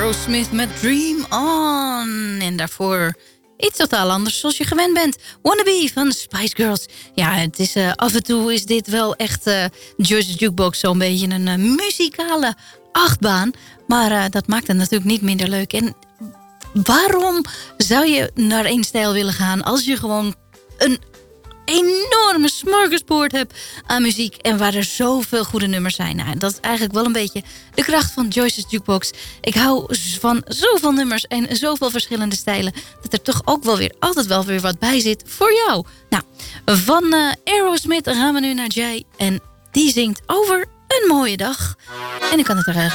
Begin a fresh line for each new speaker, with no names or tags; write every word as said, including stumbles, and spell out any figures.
Aerosmith met Dream On. En daarvoor iets totaal anders zoals je gewend bent. Wannabe van de Spice Girls. Ja, het is, uh, af en toe is dit wel echt uh, Joyce's Jukebox zo'n beetje een uh, muzikale achtbaan. Maar uh, dat maakt het natuurlijk niet minder leuk. En waarom zou je naar één stijl willen gaan als je gewoon een enorme smorgasbord hebt aan muziek en waar er zoveel goede nummers zijn. Nou, dat is eigenlijk wel een beetje de kracht van Joyce's Jukebox. Ik hou van zoveel nummers en zoveel verschillende stijlen dat er toch ook wel weer altijd wel weer wat bij zit voor jou. Nou, van uh, Aerosmith gaan we nu naar Jay en die zingt over een mooie dag. En ik kan het er